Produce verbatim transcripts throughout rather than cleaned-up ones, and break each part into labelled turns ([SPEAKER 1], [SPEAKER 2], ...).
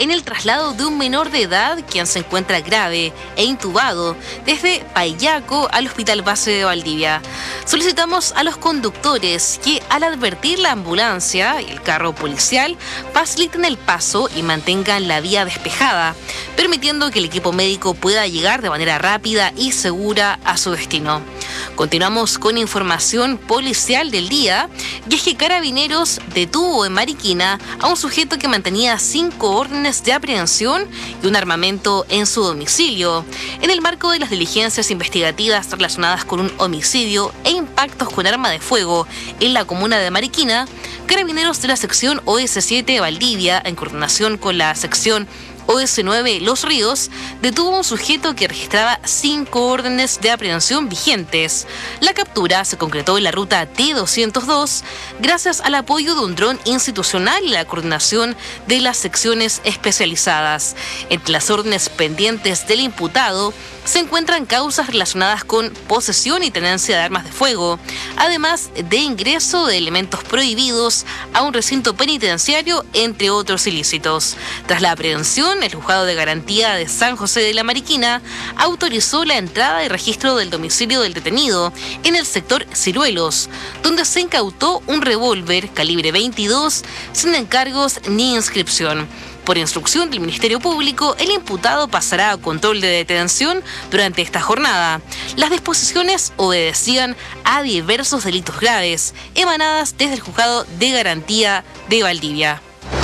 [SPEAKER 1] en el traslado de un menor de edad quien se encuentra grave e intubado desde Payaco al Hospital Base de Valdivia. Solicitamos a los conductores que al advertir la ambulancia y el carro policial faciliten el paso y mantengan la vía despejada, permitiendo que el equipo médico pueda llegar de manera rápida y segura a su destino. Continuamos con información policial del día, y es que Carabineros detuvo en Mariquina a un sujeto que mantenía cinco órdenes de aprehensión y un armamento en su domicilio, en el marco de las diligencias investigativas relacionadas con un homicidio e impactos con arma de fuego en la comuna de Mariquina. Carabineros de la sección O S siete Valdivia, en coordinación con la sección O S nueve Los Ríos, detuvo a un sujeto que registraba cinco órdenes de aprehensión vigentes. La captura se concretó en la ruta T doscientos dos gracias al apoyo de un dron institucional y la coordinación de las secciones especializadas. Entre las órdenes pendientes del imputado se encuentran causas relacionadas con posesión y tenencia de armas de fuego, además de ingreso de elementos prohibidos a un recinto penitenciario, entre otros ilícitos. Tras la aprehensión, el Juzgado de Garantía de San José de la Mariquina autorizó la entrada y registro del domicilio del detenido en el sector Ciruelos, donde se incautó un revólver calibre veintidós sin encargos ni inscripción. Por instrucción del Ministerio Público, el imputado pasará a control de detención durante esta jornada. Las disposiciones obedecían a diversos delitos graves emanadas desde el Juzgado de Garantía de Valdivia.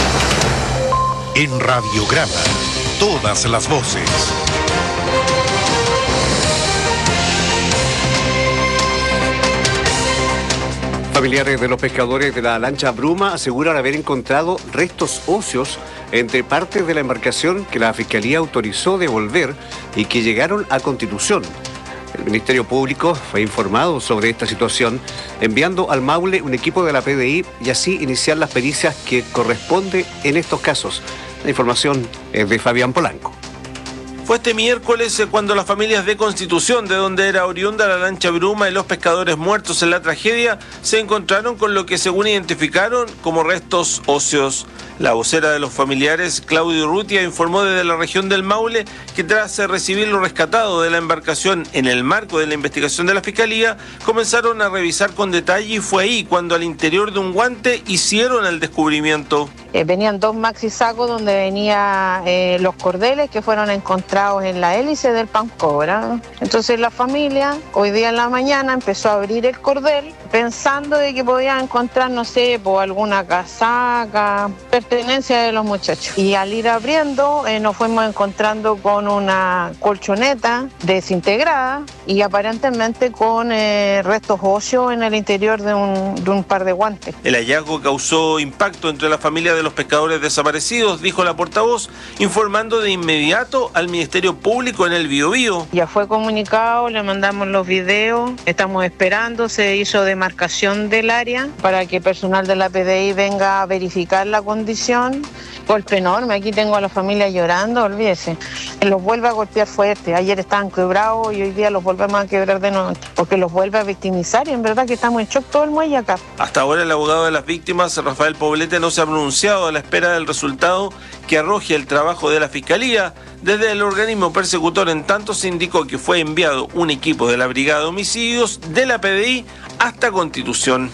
[SPEAKER 2] En Radiograma, todas las voces.
[SPEAKER 3] Familiares de los pescadores de la lancha Bruma aseguran haber encontrado restos óseos entre partes de la embarcación que la Fiscalía autorizó devolver y que llegaron a Constitución. El Ministerio Público fue informado sobre esta situación, enviando al Maule un equipo de la P D I y así iniciar las pericias que corresponde en estos casos. La información es de Fabián Polanco.
[SPEAKER 4] Fue este miércoles cuando las familias de Constitución, de donde era oriunda la lancha Bruma y los pescadores muertos en la tragedia, se encontraron con lo que según identificaron como restos óseos. La vocera de los familiares, Claudio Urrutia, informó desde la región del Maule que tras recibir lo rescatado de la embarcación en el marco de la investigación de la Fiscalía, comenzaron a revisar con detalle y fue ahí cuando al interior de un guante hicieron el descubrimiento.
[SPEAKER 5] Eh, venían dos maxi sacos donde venían eh, los cordeles que fueron encontrados en la hélice del Pancobra. Entonces la familia, hoy día en la mañana, empezó a abrir el cordel pensando de que podían encontrar, no sé, por alguna casaca, pertenencia de los muchachos. Y al ir abriendo eh, nos fuimos encontrando con una colchoneta desintegrada y aparentemente con eh, restos óseos en el interior de un, de un par de guantes.
[SPEAKER 4] El hallazgo causó impacto entre la familia de los pescadores desaparecidos, dijo la portavoz, informando de inmediato al Ministerio Público en el Biobío.
[SPEAKER 5] Ya fue comunicado, le mandamos los videos, estamos esperando, se hizo demarcación del área para que personal de la P D I venga a verificar la condición. Golpe enorme, aquí tengo a la familia llorando, olvídese. Los vuelve a golpear fuerte, ayer estaban quebrados y hoy día los volvemos a quebrar de nuevo, porque los vuelve a victimizar y en verdad que estamos en shock todo el muelle acá.
[SPEAKER 4] Hasta ahora el abogado de las víctimas, Rafael Poblete, no se ha pronunciado a la espera del resultado que arroje el trabajo de la Fiscalía. Desde el organismo persecutor, en tanto, se indicó que fue enviado un equipo de la Brigada de Homicidios de la P D I hasta Constitución.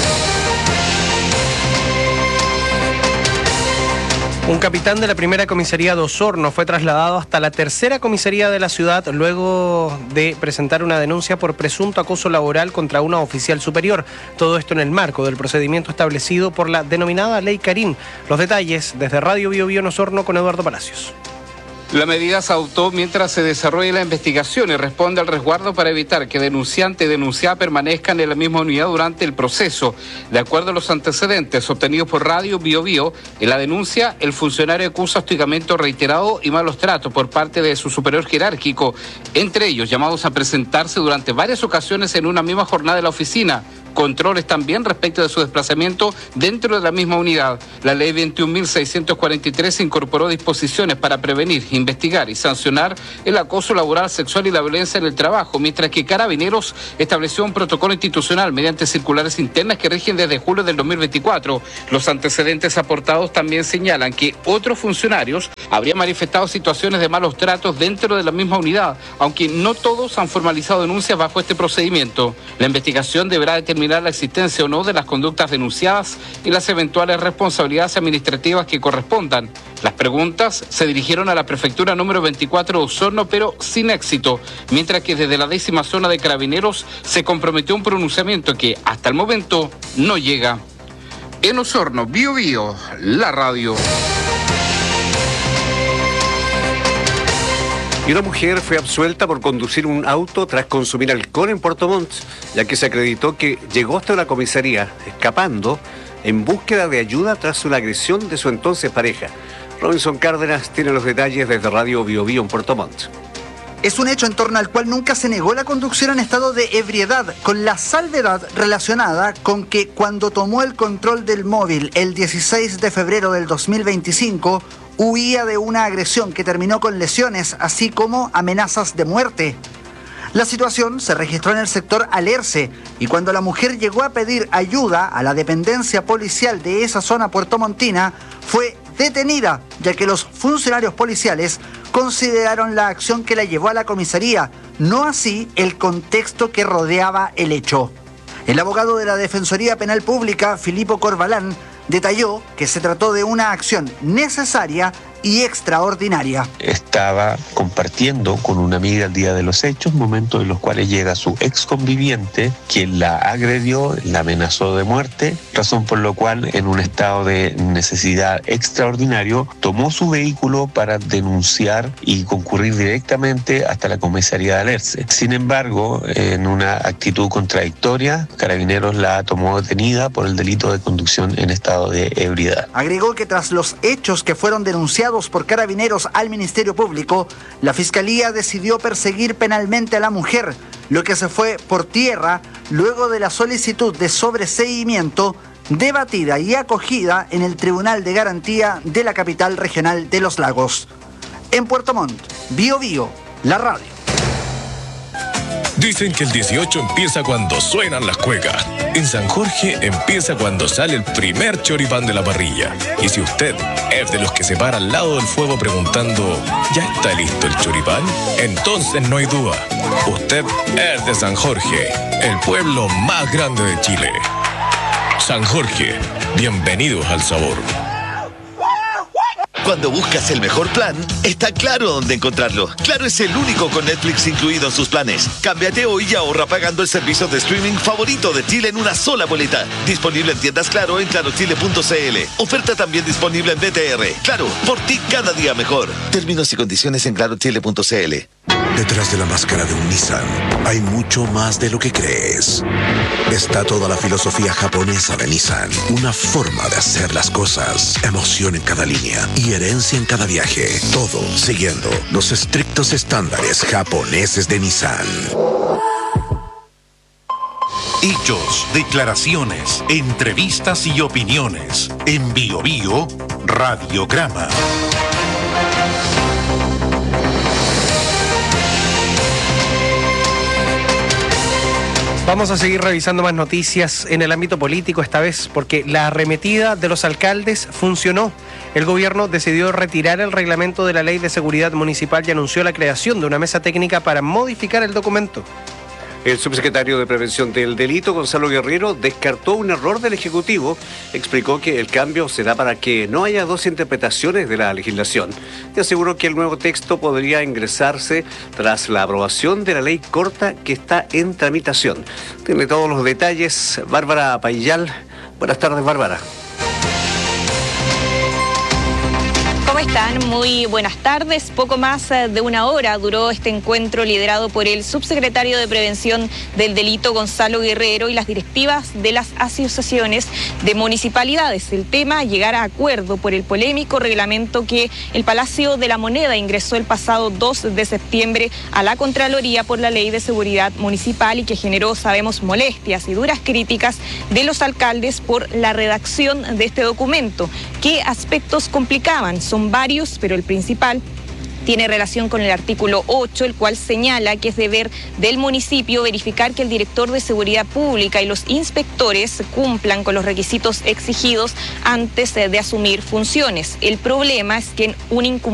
[SPEAKER 6] Un capitán de la primera comisaría de Osorno fue trasladado hasta la tercera comisaría de la ciudad luego de presentar una denuncia por presunto acoso laboral contra una oficial superior. Todo esto en el marco del procedimiento establecido por la denominada Ley Karim. Los detalles desde Radio Biobío en Osorno con Eduardo Palacios.
[SPEAKER 7] La medida se adoptó mientras se desarrolla la investigación y responde al resguardo para evitar que denunciante y denunciada permanezcan en la misma unidad durante el proceso. De acuerdo a los antecedentes obtenidos por Radio Biobío, en la denuncia el funcionario acusa hostigamiento reiterado y malos tratos por parte de su superior jerárquico, entre ellos llamados a presentarse durante varias ocasiones en una misma jornada de la oficina. Controles también respecto de su desplazamiento dentro de la misma unidad. La ley veintiún mil seiscientos cuarenta y tres incorporó disposiciones para prevenir, investigar y sancionar el acoso laboral, sexual y la violencia en el trabajo, mientras que Carabineros estableció un protocolo institucional mediante circulares internas que rigen desde julio del dos mil veinticuatro. Los antecedentes aportados también señalan que otros funcionarios habría manifestado situaciones de malos tratos dentro de la misma unidad, aunque no todos han formalizado denuncias bajo este procedimiento. La investigación deberá determinar la existencia o no de las conductas denunciadas y las eventuales responsabilidades administrativas que correspondan. Las preguntas se dirigieron a la prefectura número veinticuatro de Osorno, pero sin éxito, mientras que desde la décima zona de Carabineros se comprometió un pronunciamiento que hasta el momento no llega. En Osorno, Bio Bio, la radio.
[SPEAKER 3] Y una mujer fue absuelta por conducir un auto tras consumir alcohol en Puerto Montt, ya que se acreditó que llegó hasta una comisaría escapando en búsqueda de ayuda tras una agresión de su entonces pareja. Robinson Cárdenas tiene los detalles desde Radio Bio Bio en Puerto Montt.
[SPEAKER 8] Es un hecho en torno al cual nunca se negó la conducción en estado de ebriedad, con la salvedad relacionada con que cuando tomó el control del móvil el dieciséis de febrero del dos mil veinticinco, huía de una agresión que terminó con lesiones, así como amenazas de muerte. La situación se registró en el sector Alerce y cuando la mujer llegó a pedir ayuda a la dependencia policial de esa zona puertomontina, fue detenida, ya que los funcionarios policiales consideraron la acción que la llevó a la comisaría, no así el contexto que rodeaba el hecho. El abogado de la Defensoría Penal Pública, Filipo Corbalán, detalló que se trató de una acción necesaria y extraordinaria.
[SPEAKER 9] Estaba compartiendo con una amiga el día de los hechos, momentos en los cuales llega su ex conviviente, quien la agredió, la amenazó de muerte, razón por la cual en un estado de necesidad extraordinario tomó su vehículo para denunciar y concurrir directamente hasta la comisaría de Alerce. Sin embargo, en una actitud contradictoria, Carabineros la tomó detenida por el delito de conducción en estado de ebriedad.
[SPEAKER 8] Agregó que tras los hechos que fueron denunciados por Carabineros al Ministerio Público, la Fiscalía decidió perseguir penalmente a la mujer, lo que se fue por tierra luego de la solicitud de sobreseimiento debatida y acogida en el Tribunal de Garantía de la capital regional de Los Lagos. En Puerto Montt, Bio Bio, la radio.
[SPEAKER 10] Dicen que el dieciocho empieza cuando suenan las cuecas. En San Jorge empieza cuando sale el primer choripán de la parrilla. Y si usted es de los que se para al lado del fuego preguntando ¿ya está listo el choripán? Entonces no hay duda. Usted es de San Jorge, el pueblo más grande de Chile. San Jorge, bienvenidos al sabor.
[SPEAKER 11] Cuando buscas el mejor plan, está Claro dónde encontrarlo. Claro es el único con Netflix incluido en sus planes. Cámbiate hoy y ahorra pagando el servicio de streaming favorito de Chile en una sola boleta. Disponible en tiendas Claro en claro chile punto c l. Oferta también disponible en B T R. Claro, por ti cada día mejor. Términos y condiciones en claro chile punto c l.
[SPEAKER 12] Detrás de la máscara de un Nissan hay mucho más de lo que crees. Está toda la filosofía japonesa de Nissan, una forma de hacer las cosas, emoción en cada línea y herencia en cada viaje, todo siguiendo los estrictos estándares japoneses de Nissan.
[SPEAKER 2] Hechos, declaraciones, entrevistas y opiniones. En Bio Bio, Radiograma.
[SPEAKER 6] Vamos a seguir revisando más noticias en el ámbito político, esta vez porque la arremetida de los alcaldes funcionó. El gobierno decidió retirar el reglamento de la Ley de Seguridad Municipal y anunció la creación de una mesa técnica para modificar el documento.
[SPEAKER 3] El subsecretario de Prevención del Delito, Gonzalo Guerrero, descartó un error del Ejecutivo. Explicó que el cambio se da para que no haya dos interpretaciones de la legislación. Y aseguró que el nuevo texto podría ingresarse tras la aprobación de la ley corta que está en tramitación. Tiene todos los detalles Bárbara Payal. Buenas tardes, Bárbara.
[SPEAKER 13] ¿Cómo están? Muy buenas tardes. Poco más de una hora duró este encuentro liderado por el subsecretario de Prevención del Delito, Gonzalo Guerrero, y las directivas de las asociaciones de municipalidades. El tema, llegar a acuerdo por el polémico reglamento que el Palacio de la Moneda ingresó el pasado dos de septiembre a la Contraloría por la Ley de Seguridad Municipal y que generó, sabemos, molestias y duras críticas de los alcaldes por la redacción de este documento. ¿Qué aspectos complicaban? Son varios, pero el principal tiene relación con el artículo ocho, el cual señala que es deber del municipio verificar que el director de seguridad pública y los inspectores cumplan con los requisitos exigidos antes de asumir funciones. El problema es que un incumplimiento